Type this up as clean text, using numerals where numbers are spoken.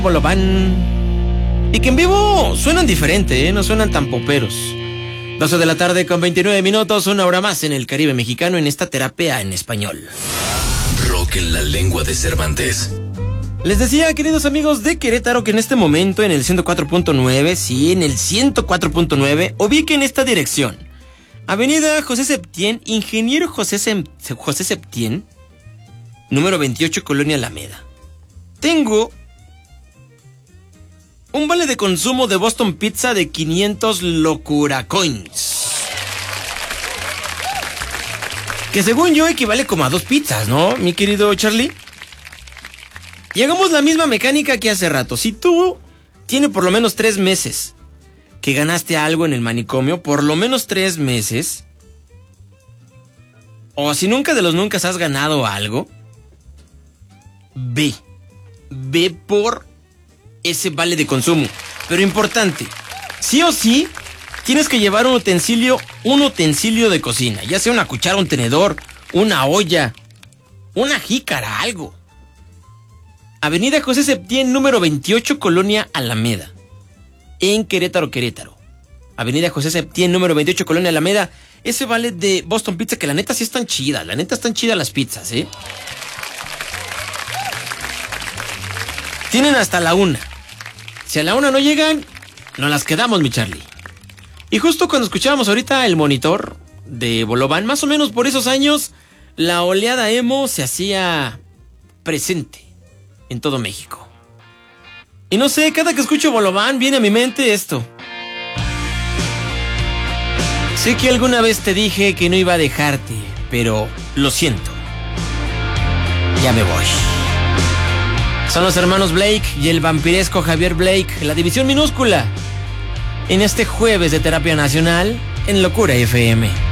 Bolobán. Y que en vivo suenan diferente, no suenan tan poperos. 12 de la tarde con 29 minutos, una hora más en el Caribe mexicano en esta terapia en español. Rock en la lengua de Cervantes. Les decía, queridos amigos de Querétaro, que en este momento en el 104.9, sí, en el 104.9, ubiquen esta dirección. Avenida José Septién, Ingeniero José Septién, número 28, Colonia Alameda. Tengo un vale de consumo de Boston Pizza de 500 locura coins. Que según yo equivale como a 2 pizzas, ¿no, mi querido Charlie? Y hagamos la misma mecánica que hace rato. Si tú tienes por lo menos 3 meses que ganaste algo en el manicomio, por lo menos 3 meses, o si nunca de los nunca has ganado algo, ve por ese vale de consumo. Pero importante, sí o sí, tienes que llevar un utensilio de cocina, ya sea una cuchara, un tenedor, una olla, una jícara, algo. Avenida José Septién, número 28, Colonia Alameda, en Querétaro. Avenida José Septién, número 28, Colonia Alameda. Ese vale de Boston Pizza, que la neta sí están chidas, las pizzas, ¿eh? Tienen hasta la 1. Si a la 1 no llegan, nos las quedamos, mi Charlie. Y justo cuando escuchábamos ahorita el monitor de Bolobán, más o menos por esos años, la oleada emo se hacía presente en todo México. Y no sé, cada que escucho Bolobán viene a mi mente esto. Sé que alguna vez te dije que no iba a dejarte, pero lo siento. Ya me voy. Son los hermanos Blake y el vampiresco Javier Blake, la división minúscula, en este jueves de Terapia Nacional en Locura FM.